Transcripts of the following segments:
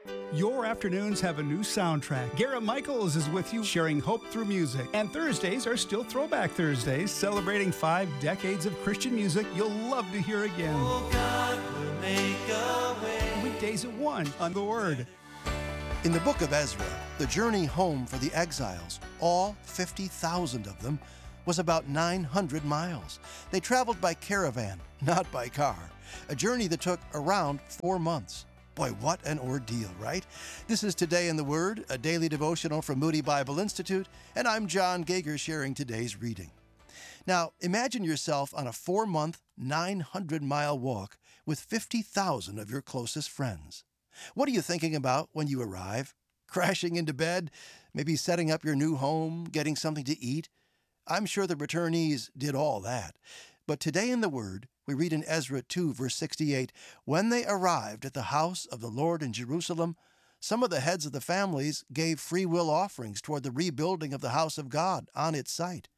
Your afternoons have a new soundtrack. Garrett Michaels is with you, sharing hope through music. And Thursdays are still Throwback Thursdays, celebrating 5 decades of Christian music you'll love to hear again. Oh, God will make a way. Weekdays at 1 on The Word. In the book of Ezra, the journey home for the exiles, all 50,000 of them, was about 900 miles. They traveled by caravan, not by car, a journey that took around 4 months. Boy, what an ordeal, right? This is Today in the Word, a daily devotional from Moody Bible Institute, and I'm John Gager sharing today's reading. Now, imagine yourself on a 4-month, 900-mile walk with 50,000 of your closest friends. What are you thinking about when you arrive? Crashing into bed? Maybe setting up your new home, getting something to eat? I'm sure the returnees did all that. But today in the Word, we read in Ezra 2, verse 68, when they arrived at the house of the Lord in Jerusalem, some of the heads of the families gave free will offerings toward the rebuilding of the house of God on its site.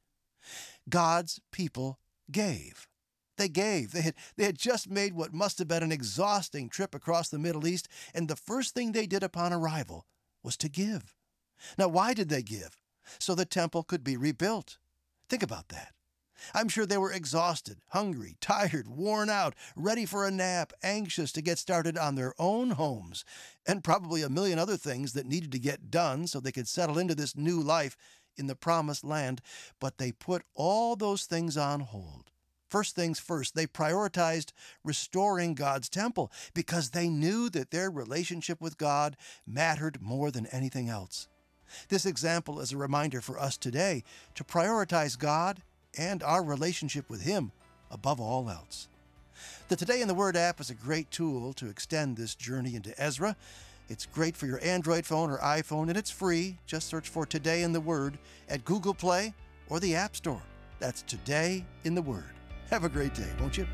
God's people gave. They gave. They had just made what must have been an exhausting trip across the Middle East, and the first thing they did upon arrival was to give. Now, why did they give? So the temple could be rebuilt. Think about that. I'm sure they were exhausted, hungry, tired, worn out, ready for a nap, anxious to get started on their own homes, and probably a million other things that needed to get done so they could settle into this new life in the promised land. But they put all those things on hold. First things first, they prioritized restoring God's temple because they knew that their relationship with God mattered more than anything else. This example is a reminder for us today to prioritize God and our relationship with Him above all else. The Today in the Word app is a great tool to extend this journey into Ezra. It's great for your Android phone or iPhone, and it's free. Just search for Today in the Word at Google Play or the App Store. That's Today in the Word. Have a great day, won't you?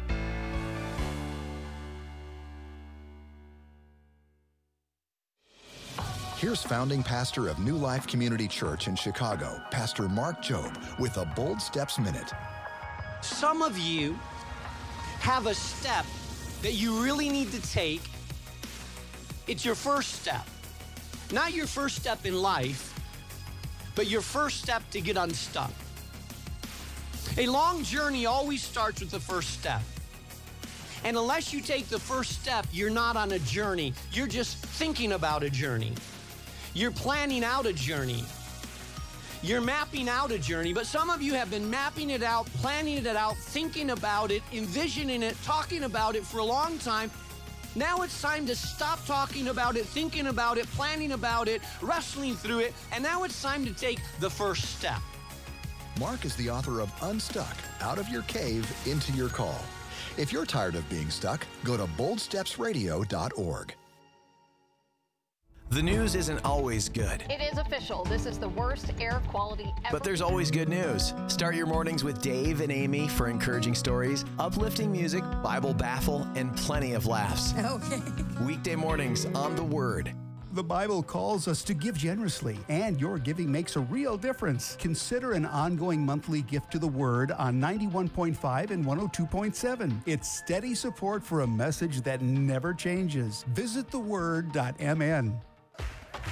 Here's founding pastor of New Life Community Church in Chicago, Pastor Mark Jobe, with a Bold Steps Minute. Some of you have a step that you really need to take. It's your first step. Not your first step in life, but your first step to get unstuck. A long journey always starts with the first step. And unless you take the first step, you're not on a journey. You're just thinking about a journey. You're planning out a journey. You're mapping out a journey, but some of you have been mapping it out, planning it out, thinking about it, envisioning it, talking about it for a long time. Now it's time to stop talking about it, thinking about it, planning about it, wrestling through it, and now it's time to take the first step. Mark is the author of Unstuck, Out of Your Cave, Into Your Call. If you're tired of being stuck, go to boldstepsradio.org. The news isn't always good. It is official. This is the worst air quality ever. But there's always good news. Start your mornings with Dave and Amy for encouraging stories, uplifting music, Bible baffle, and plenty of laughs. Okay. Weekday mornings on The Word. The Bible calls us to give generously, and your giving makes a real difference. Consider an ongoing monthly gift to the Word on 91.5 and 102.7. It's steady support for a message that never changes. Visit theword.mn.